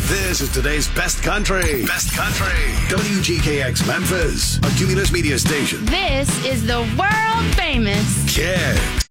This is today's best country. Best country. WGKX Memphis, a Cumulus Media station. This is the world famous Kicks.